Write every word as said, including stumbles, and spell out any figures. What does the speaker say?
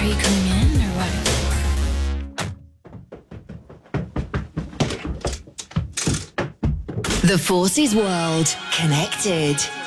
Are you coming in or what? The Forces World Connected.